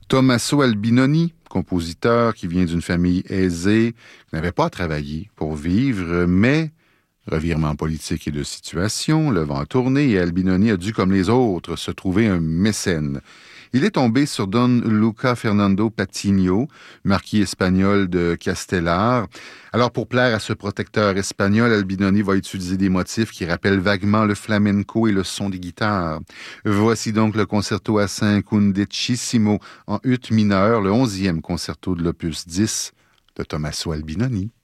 Tommaso Albinoni, compositeur qui vient d'une famille aisée, qui n'avait pas à travailler pour vivre, mais revirement politique et de situation, le vent a tourné et Albinoni a dû, comme les autres, se trouver un mécène. Il est tombé sur Don Luca Fernando Patiño, marquis espagnol de Castellar. Alors, pour plaire à ce protecteur espagnol, Albinoni va utiliser des motifs qui rappellent vaguement le flamenco et le son des guitares. Voici donc le concerto à 5 undecissimo en ut mineur, le 11e concerto de l'opus 10 de Tommaso Albinoni.